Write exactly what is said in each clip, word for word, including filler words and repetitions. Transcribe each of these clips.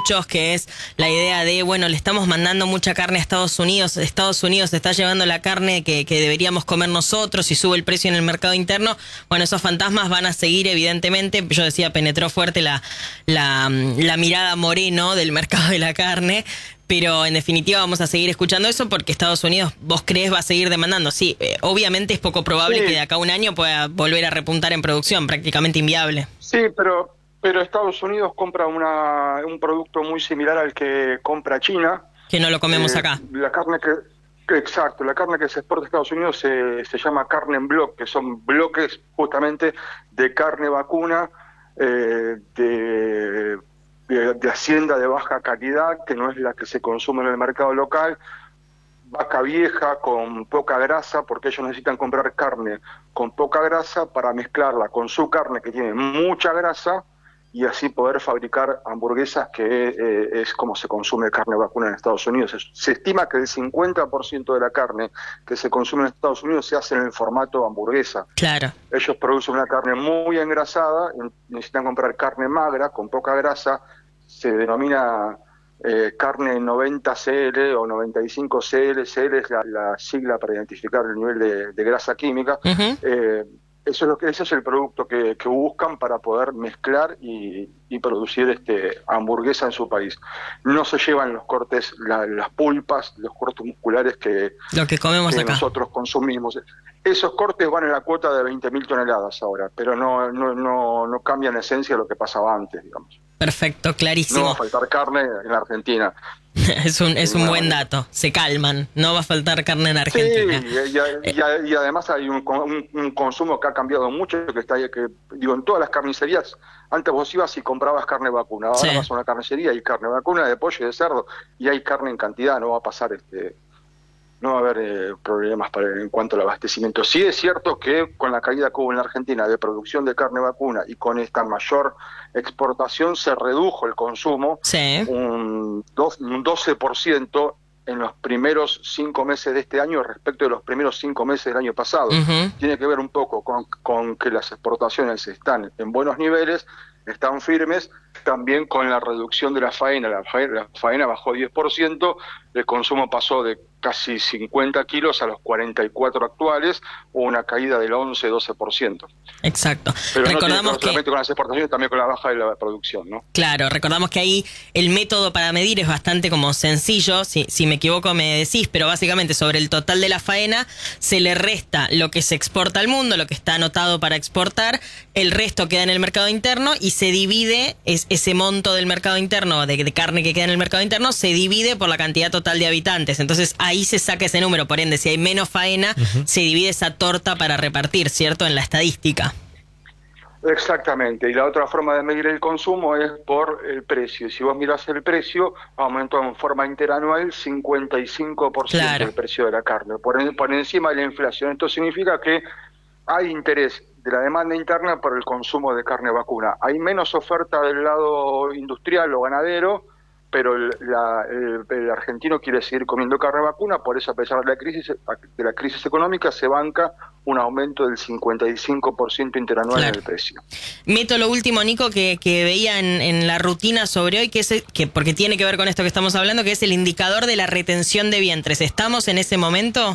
muchos, que es la idea de, bueno, le estamos mandando mucha carne a Estados Unidos, Estados Unidos está llevando la carne que, que deberíamos comer nosotros y sube el precio en el mercado interno. Bueno, esos fantasmas van a seguir, evidentemente. Yo decía, penetró fuerte la, la, la mirada Moreno del mercado de la carne, pero en definitiva vamos a seguir escuchando eso porque Estados Unidos, vos crees, va a seguir demandando. Sí, eh, obviamente es poco probable sí. que de acá a un año pueda volver a repuntar en producción, prácticamente inviable. Sí, pero pero Estados Unidos compra una, un producto muy similar al que compra China. Que no lo comemos eh, acá. La carne que, que, exacto, la carne que se exporta a Estados Unidos se, se llama carne en bloque, que son bloques justamente de carne vacuna, eh, de... De, de hacienda de baja calidad, que no es la que se consume en el mercado local, vaca vieja con poca grasa, porque ellos necesitan comprar carne con poca grasa para mezclarla con su carne que tiene mucha grasa y así poder fabricar hamburguesas, que eh, es como se consume carne vacuna en Estados Unidos. Se estima que el cincuenta por ciento de la carne que se consume en Estados Unidos se hace en el formato hamburguesa. Claro. Ellos producen una carne muy engrasada, necesitan comprar carne magra, con poca grasa, se denomina eh, carne noventa C L o noventa y cinco C L, C L es la, la sigla para identificar el nivel de, de grasa química. Uh-huh. eh, Eso es lo que ese es el producto que, que buscan para poder mezclar y, y producir este hamburguesa en su país. No se llevan los cortes, la, las pulpas, los cortes musculares que, lo que comemos que acá. nosotros consumimos. Esos cortes van en la cuota de veinte mil toneladas ahora, pero no, no, no, no cambian en esencia lo que pasaba antes, digamos. Perfecto, clarísimo. No va a faltar carne en la Argentina. es un es un buen dato, se calman, no va a faltar carne en Argentina. Sí, y, y, y, y además hay un, un, un consumo que ha cambiado mucho, que está que digo, en todas las carnicerías, antes vos ibas y comprabas carne vacuna, ahora sí. vas a una carnicería y hay carne vacuna de pollo y de cerdo, y hay carne en cantidad, no va a pasar este no va a haber eh, problemas para, en cuanto al abastecimiento. Sí es cierto que con la caída que hubo en la Argentina de producción de carne vacuna y con esta mayor exportación se redujo el consumo sí. un, dos, un doce por ciento en los primeros cinco meses de este año respecto de los primeros cinco meses del año pasado. Uh-huh. Tiene que ver un poco con, con que las exportaciones están en buenos niveles, están firmes, también con la reducción de la faena. La faena, la faena bajó diez por ciento, el consumo pasó de casi cincuenta kilos a los cuarenta y cuatro actuales, o una caída del once a doce por ciento. Exacto. Pero recordamos no que solamente con las exportaciones, también con la baja de la producción, ¿no? Claro, recordamos que ahí el método para medir es bastante como sencillo, si, si me equivoco me decís, pero básicamente sobre el total de la faena se le resta lo que se exporta al mundo, lo que está anotado para exportar, el resto queda en el mercado interno y se divide, es, ese monto del mercado interno, de, de carne que queda en el mercado interno, se divide por la cantidad total de habitantes. Entonces ahí se saca ese número, por ende, si hay menos faena, uh-huh. se divide esa torta para repartir, ¿cierto? En la estadística. Exactamente, y la otra forma de medir el consumo es por el precio. Si vos mirás el precio, aumentó en forma interanual cincuenta y cinco por ciento claro. el precio de la carne, por, en, por encima de la inflación. Esto significa que hay interés de la demanda interna por el consumo de carne vacuna. Hay menos oferta del lado industrial o ganadero, pero el, la, el, el argentino quiere seguir comiendo carne vacuna, por eso a pesar de la crisis de la crisis económica se banca un aumento del cincuenta y cinco por ciento interanual claro. en el precio. Meto lo último, Nico, que, que veía en, en la rutina sobre hoy, que es que porque tiene que ver con esto que estamos hablando, que es el indicador de la retención de vientres. ¿Estamos en ese momento?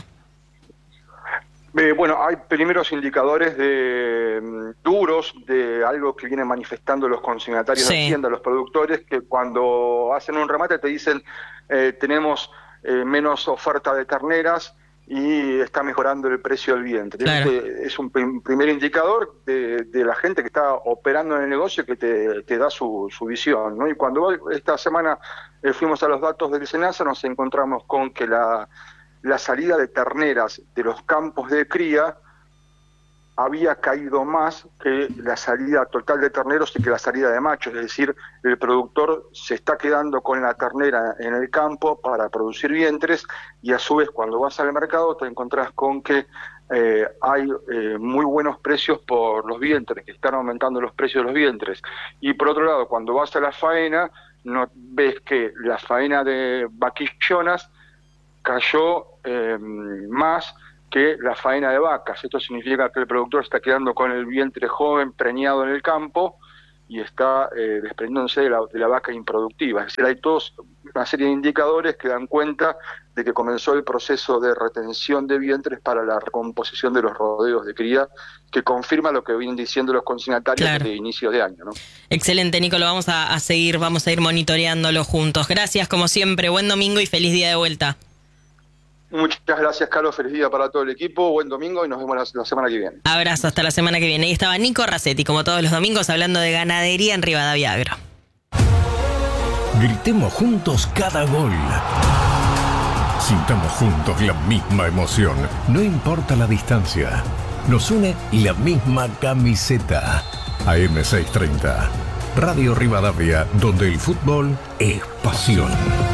Eh, bueno, hay primeros indicadores de um, duros de algo que vienen manifestando los consignatarios sí. de Hacienda, los productores, que cuando hacen un remate te dicen eh, tenemos eh, menos oferta de terneras y está mejorando el precio del vientre. Claro. Este es un prim- primer indicador de, de la gente que está operando en el negocio que te, te da su, su visión, ¿no? Y cuando esta semana eh, fuimos a los datos del SENASA nos encontramos con que la la salida de terneras de los campos de cría había caído más que la salida total de terneros y que la salida de machos, es decir, el productor se está quedando con la ternera en el campo para producir vientres y a su vez cuando vas al mercado te encontrás con que eh, hay eh, muy buenos precios por los vientres, que están aumentando los precios de los vientres. Y por otro lado, cuando vas a la faena, no ves que la faena de vaquillonas cayó eh, más que la faena de vacas. Esto significa que el productor está quedando con el vientre joven preñado en el campo y está eh, desprendiéndose de la, de la vaca improductiva. Es decir, hay todos una serie de indicadores que dan cuenta de que comenzó el proceso de retención de vientres para la recomposición de los rodeos de cría, que confirma lo que vienen diciendo los consignatarios claro. de inicio de año, ¿no? Excelente, Nico, lo vamos a, a seguir, vamos a ir monitoreándolo juntos. Gracias, como siempre, buen domingo y feliz día de vuelta. Muchas gracias, Carlos, feliz día para todo el equipo, buen domingo y nos vemos la, la semana que viene. Abrazo, hasta la semana que viene. Ahí estaba Nico Racetti, como todos los domingos, hablando de ganadería en Rivadavia Agro. Gritemos juntos cada gol. Sintamos juntos la misma emoción, no importa la distancia. Nos une la misma camiseta. A eme seiscientos treinta, Radio Rivadavia, donde el fútbol es pasión.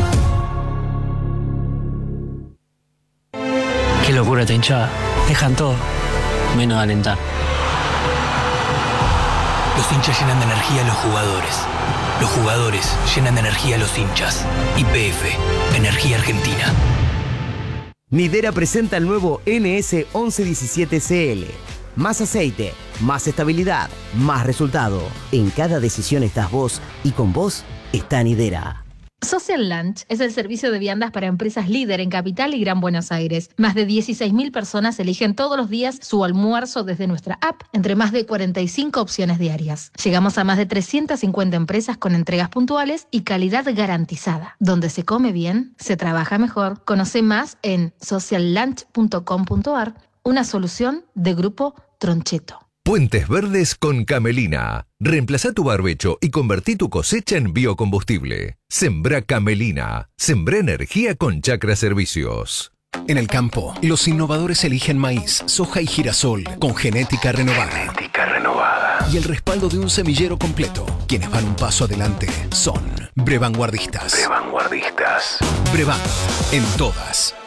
Qué locura esta hinchada. Dejan todo, menos alentar. Los hinchas llenan de energía a los jugadores. Los jugadores llenan de energía a los hinchas. Y P F, Energía Argentina. Nidera presenta el nuevo ene ese once diecisiete ce ele. Más aceite, más estabilidad, más resultado. En cada decisión estás vos y con vos está Nidera. Social Lunch es el servicio de viandas para empresas líder en Capital y Gran Buenos Aires. Más de dieciséis mil personas eligen todos los días su almuerzo desde nuestra app, entre más de cuarenta y cinco opciones diarias. Llegamos a más de trescientas cincuenta empresas con entregas puntuales y calidad garantizada. Donde se come bien, se trabaja mejor. Conoce más en social lunch punto com punto a r, una solución de Grupo Troncheto. Puentes Verdes con Camelina. Reemplazá tu barbecho y convertí tu cosecha en biocombustible. Sembrá Camelina. Sembrá energía con Chacra Servicios. En el campo, los innovadores eligen maíz, soja y girasol con genética renovada. Genética renovada. Y el respaldo de un semillero completo. Quienes van un paso adelante son Brevanguardistas. Brevanguardistas. Brevan, en todas.